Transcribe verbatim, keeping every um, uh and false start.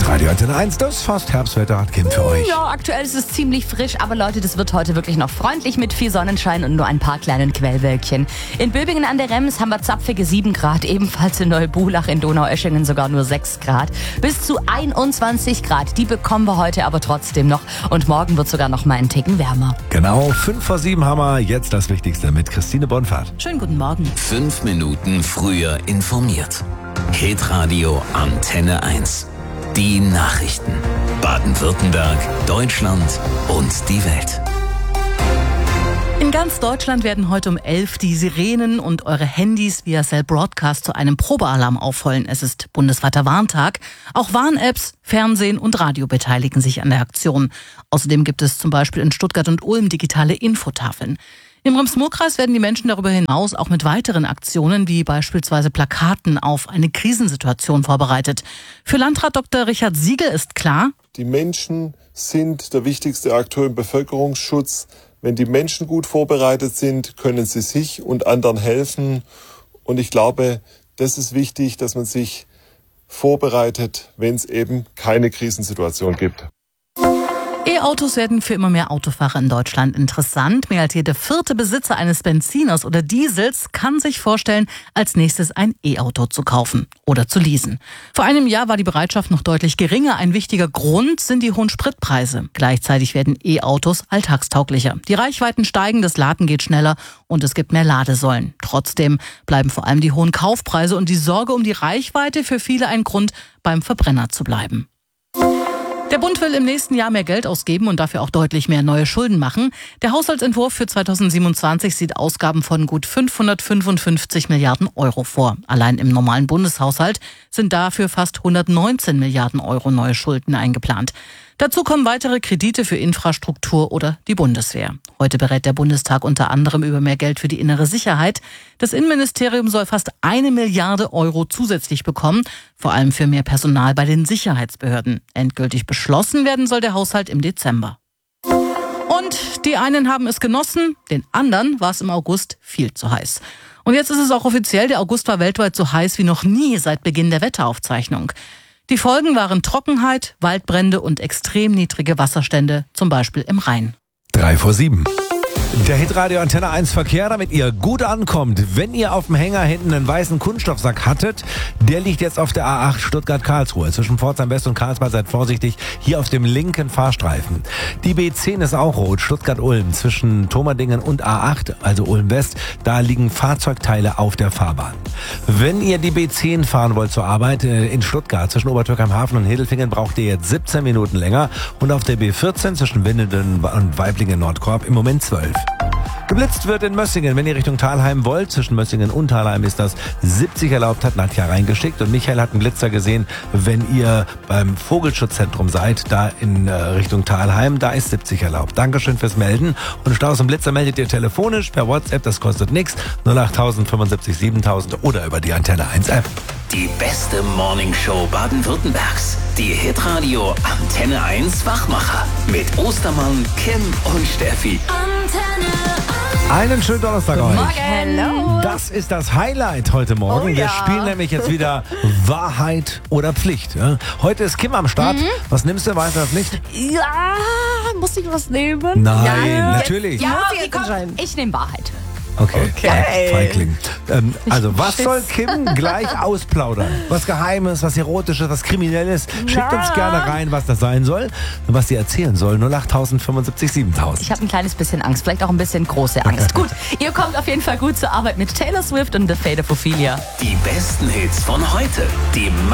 Hitradio Antenne eins, das fast Herbstwetter hat Kim für euch. Ja, aktuell ist es ziemlich frisch, aber Leute, das wird heute wirklich noch freundlich mit viel Sonnenschein und nur ein paar kleinen Quellwölkchen. In Böbingen an der Rems haben wir zapfige sieben Grad, ebenfalls in Neubulach in Donaueschingen sogar nur sechs Grad. Bis zu einundzwanzig Grad, die bekommen wir heute aber trotzdem noch und morgen wird sogar noch mal einen Ticken wärmer. Genau, fünf vor sieben haben wir jetzt das Wichtigste mit Christine Bonfahrt. Schönen guten Morgen. Fünf Minuten früher informiert. Hitradio Antenne eins. Die Nachrichten. Baden-Württemberg, Deutschland und die Welt. In ganz Deutschland werden heute um elf die Sirenen und eure Handys via Cell Broadcast zu einem Probealarm aufheulen. Es ist bundesweiter Warntag. Auch Warn-Apps, Fernsehen und Radio beteiligen sich an der Aktion. Außerdem gibt es zum Beispiel in Stuttgart und Ulm digitale Infotafeln. Im Rems-Murr-Kreis werden die Menschen darüber hinaus auch mit weiteren Aktionen wie beispielsweise Plakaten auf eine Krisensituation vorbereitet. Für Landrat Doktor Richard Siegel ist klar: Die Menschen sind der wichtigste Akteur im Bevölkerungsschutz. Wenn die Menschen gut vorbereitet sind, können sie sich und anderen helfen. Und ich glaube, das ist wichtig, dass man sich vorbereitet, wenn es eben keine Krisensituation gibt. E-Autos werden für immer mehr Autofahrer in Deutschland interessant. Mehr als jeder vierte Besitzer eines Benziners oder Diesels kann sich vorstellen, als nächstes ein E-Auto zu kaufen oder zu leasen. Vor einem Jahr war die Bereitschaft noch deutlich geringer. Ein wichtiger Grund sind die hohen Spritpreise. Gleichzeitig werden E-Autos alltagstauglicher. Die Reichweiten steigen, das Laden geht schneller und es gibt mehr Ladesäulen. Trotzdem bleiben vor allem die hohen Kaufpreise und die Sorge um die Reichweite für viele ein Grund, beim Verbrenner zu bleiben. Der Bund will im nächsten Jahr mehr Geld ausgeben und dafür auch deutlich mehr neue Schulden machen. Der Haushaltsentwurf für zweitausendsiebenundzwanzig sieht Ausgaben von gut fünfhundertfünfundfünfzig Milliarden Euro vor. Allein im normalen Bundeshaushalt sind dafür fast hundertneunzehn Milliarden Euro neue Schulden eingeplant. Dazu kommen weitere Kredite für Infrastruktur oder die Bundeswehr. Heute berät der Bundestag unter anderem über mehr Geld für die innere Sicherheit. Das Innenministerium soll fast eine Milliarde Euro zusätzlich bekommen, vor allem für mehr Personal bei den Sicherheitsbehörden. Endgültig beschlossen werden soll der Haushalt im Dezember. Und die einen haben es genossen, den anderen war es im August viel zu heiß. Und jetzt ist es auch offiziell, der August war weltweit so heiß wie noch nie seit Beginn der Wetteraufzeichnung. Die Folgen waren Trockenheit, Waldbrände und extrem niedrige Wasserstände, zum Beispiel im Rhein. Drei vor sieben. Der Hitradio Antenne eins Verkehr, damit ihr gut ankommt. Wenn ihr auf dem Hänger hinten einen weißen Kunststoffsack hattet, der liegt jetzt auf der A acht Stuttgart-Karlsruhe. Zwischen Pforzheim West und Karlsbad, seid vorsichtig, hier auf dem linken Fahrstreifen. Die B zehn ist auch rot, Stuttgart-Ulm. Zwischen Thomerdingen und A acht, also Ulm West, da liegen Fahrzeugteile auf der Fahrbahn. Wenn ihr die B zehn fahren wollt zur Arbeit in Stuttgart, zwischen Obertürkheim-Hafen und Hedelfingen, braucht ihr jetzt siebzehn Minuten länger. Und auf der B vierzehn zwischen Winnenden und Weiblingen-Nordkorb im Moment zwölf. Geblitzt wird in Mössingen, wenn ihr Richtung Thalheim wollt. Zwischen Mössingen und Thalheim ist das siebzig erlaubt, hat Nadja reingeschickt. Und Michael hat einen Blitzer gesehen, wenn ihr beim Vogelschutzzentrum seid, da in Richtung Thalheim, da ist siebzig erlaubt. Dankeschön fürs Melden. Und Staus und Blitzer meldet ihr telefonisch per WhatsApp, das kostet nichts. null acht fünfundsiebzig siebentausend oder über die Antenne eins App. Die beste Morningshow Baden-Württembergs. Die Hitradio Antenne eins Wachmacher. Mit Ostermann, Kim und Steffi. Antenne eins. Einen schönen Donnerstag euch. Morgen. Hello. Das ist das Highlight heute Morgen. Oh, Wir ja. spielen nämlich jetzt wieder Wahrheit oder Pflicht. Ja? Heute ist Kim am Start. Mhm. Was nimmst du, Wahrheit oder Pflicht? Ja, muss ich was nehmen? Nein, ja, natürlich. Ja, Muss okay, jetzt komm, entscheiden. ich nehme Wahrheit. Okay, Okay. Feigling. Ähm, also, was soll Kim gleich ausplaudern? Was Geheimes, was Erotisches, was Kriminelles? Schickt uns gerne rein, was das sein soll und was sie erzählen soll. null acht fünfundsiebzig siebentausend. Ich habe ein kleines bisschen Angst, vielleicht auch ein bisschen große Angst. Gut, ihr kommt auf jeden Fall gut zur Arbeit mit Taylor Swift und The Fate of Ophelia. Die besten Hits von heute. Die